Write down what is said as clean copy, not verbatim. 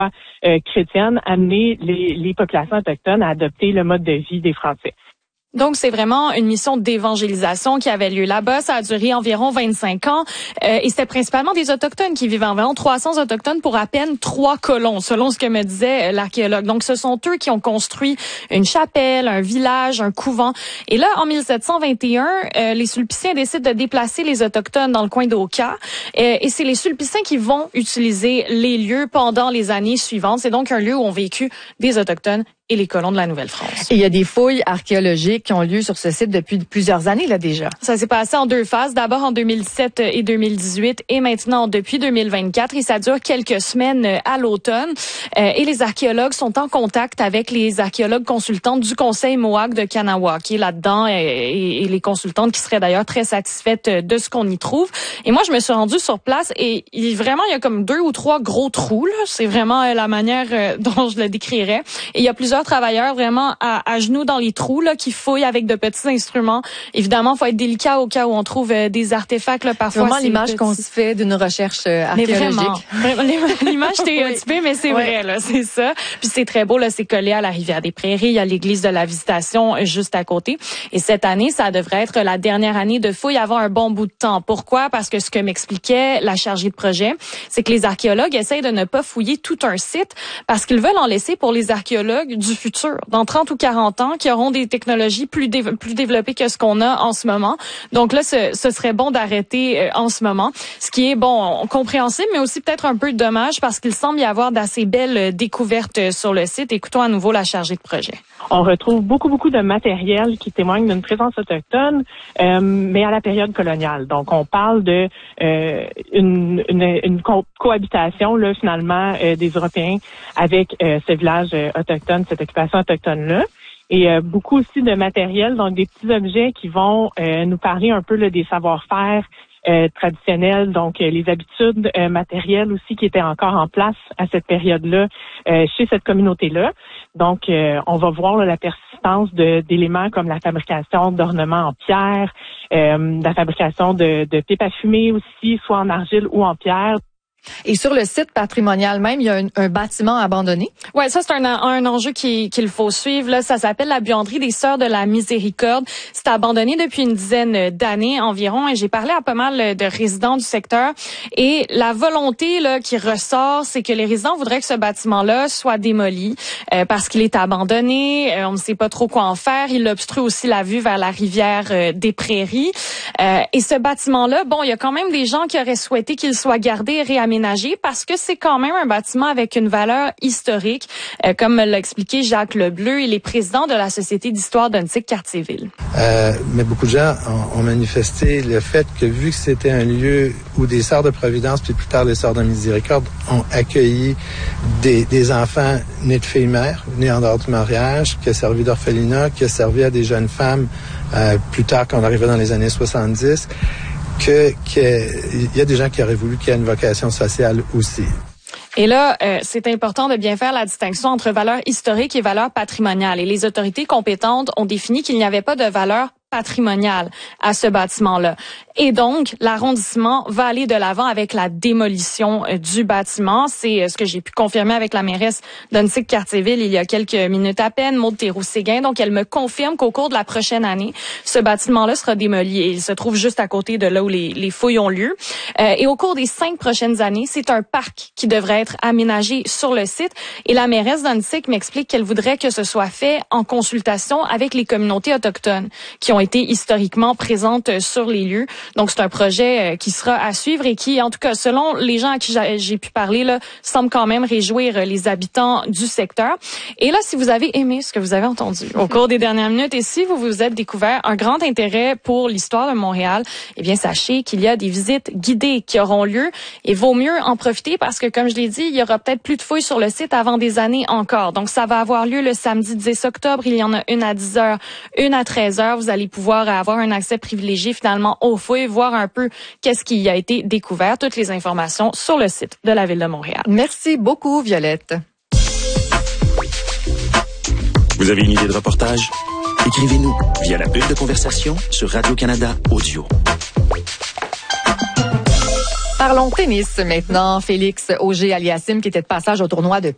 chrétienne, amener les populations autochtones à adopter le mode de vie des Français. Donc, c'est vraiment une mission d'évangélisation qui avait lieu là-bas. Ça a duré environ 25 ans. Et c'était principalement des Autochtones qui vivaient, environ 300 Autochtones pour à peine 3 colons, selon ce que me disait l'archéologue. Donc, ce sont eux qui ont construit une chapelle, un village, un couvent. Et là, en 1721, les Sulpiciens décident de déplacer les Autochtones dans le coin d'Oka. Et c'est les Sulpiciens qui vont utiliser les lieux pendant les années suivantes. C'est donc un lieu où ont vécu des Autochtones et les colons de la Nouvelle-France. Et il y a des fouilles archéologiques qui ont lieu sur ce site depuis plusieurs années là déjà. Ça s'est passé en 2 phases, d'abord en 2017 et 2018 et maintenant depuis 2024 et ça dure quelques semaines à l'automne. Et les archéologues sont en contact avec les archéologues consultantes du Conseil Mohawk de Kanawha qui est là-dedans et les consultantes qui seraient d'ailleurs très satisfaites de ce qu'on y trouve. Et moi, je me suis rendue sur place et vraiment, il y a comme 2 ou 3 gros trous, là. C'est vraiment la manière dont je le décrirais. Et il y a plusieurs travailleurs vraiment à genoux dans les trous là qui fouillent avec de petits instruments. Évidemment, faut être délicat au cas où on trouve des artefacts là, parfois. C'est vraiment l'image qu'on se fait d'une recherche archéologique. Mais vraiment, l'image stéréotypée, mais c'est vrai là, c'est ça. Puis c'est très beau là, c'est collé à la rivière des Prairies, il y a l'église de la Visitation juste à côté. Et cette année, ça devrait être la dernière année de fouilles avant un bon bout de temps. Pourquoi? Parce que ce que m'expliquait la chargée de projet, c'est que les archéologues essayent de ne pas fouiller tout un site parce qu'ils veulent en laisser pour les archéologues du futur, dans 30 ou 40 ans, qui auront des technologies plus développées que ce qu'on a en ce moment. Donc là, ce serait bon d'arrêter en ce moment, ce qui est, bon, compréhensible, mais aussi peut-être un peu dommage parce qu'il semble y avoir d'assez belles découvertes sur le site. Écoutons à nouveau la chargée de projet. On retrouve beaucoup de matériel qui témoigne d'une présence autochtone, mais à la période coloniale. Donc, on parle de une cohabitation là finalement des Européens avec ce village autochtone, cette occupation autochtone-là. Et beaucoup aussi de matériel, donc des petits objets qui vont nous parler un peu là, des savoir-faire traditionnels, donc les habitudes matérielles aussi qui étaient encore en place à cette période-là chez cette communauté-là. Donc, on va voir là, la persistance d'éléments comme la fabrication d'ornements en pierre, la fabrication de pipes à fumer aussi, soit en argile ou en pierre. Et sur le site patrimonial même, il y a un bâtiment abandonné. Ouais, ça c'est un enjeu qu'il faut suivre. Là, ça s'appelle la buanderie des Sœurs de la Miséricorde. C'est abandonné depuis une dizaine d'années environ. Et j'ai parlé à pas mal de résidents du secteur. Et la volonté là qui ressort, c'est que les résidents voudraient que ce bâtiment-là soit démoli parce qu'il est abandonné. On ne sait pas trop quoi en faire. Il obstrue aussi la vue vers la rivière des Prairies. Et ce bâtiment-là, bon, il y a quand même des gens qui auraient souhaité qu'il soit gardé et réaménagé parce que c'est quand même un bâtiment avec une valeur historique, comme l'a expliqué Jacques Lebleu, il est président de la Société d'histoire d'Huntsic-Cartierville. Mais beaucoup de gens ont manifesté le fait que vu que c'était un lieu où des Sœurs de Providence, puis plus tard les Sœurs de Miséricorde, ont accueilli des enfants nés de filles mères, nés en dehors du mariage, qui a servi d'orphelinat, qui a servi à des jeunes femmes plus tard quand on arrivait dans les années 70, qu'il y a des gens qui auraient voulu qu'il y ait une vocation sociale aussi. Et là, c'est important de bien faire la distinction entre valeur historique et valeur patrimoniale. Et les autorités compétentes ont défini qu'il n'y avait pas de valeur patrimoniale à ce bâtiment-là. Et donc, l'arrondissement va aller de l'avant avec la démolition du bâtiment. C'est ce que j'ai pu confirmer avec la mairesse d'Huntsic-Cartierville il y a quelques minutes à peine, Maude Théroux-Séguin. Donc, elle me confirme qu'au cours de la prochaine année, ce bâtiment-là sera démoli. Et il se trouve juste à côté de là où les fouilles ont lieu. Et au cours des 5 prochaines années, c'est un parc qui devrait être aménagé sur le site. Et la mairesse d'Huntsic m'explique qu'elle voudrait que ce soit fait en consultation avec les communautés autochtones qui ont été historiquement présentes sur les lieux. Donc, c'est un projet qui sera à suivre et qui, en tout cas, selon les gens à qui j'ai pu parler, là, semble quand même réjouir les habitants du secteur. Et là, si vous avez aimé ce que vous avez entendu au cours des dernières minutes et si vous vous êtes découvert un grand intérêt pour l'histoire de Montréal, eh bien, sachez qu'il y a des visites guidées qui auront lieu et vaut mieux en profiter parce que, comme je l'ai dit, il y aura peut-être plus de fouilles sur le site avant des années encore. Donc, ça va avoir lieu le samedi 10 octobre. Il y en a une à 10h, une à 13h. Vous allez pouvoir avoir un accès privilégié finalement aux fouilles, voir un peu qu'est-ce qui a été découvert. Toutes les informations sur le site de la Ville de Montréal. Merci beaucoup, Violette. Vous avez une idée de reportage? Écrivez-nous via la bulle de conversation sur Radio-Canada Audio. Parlons tennis maintenant. Félix Auger-Aliassime, qui était de passage au tournoi de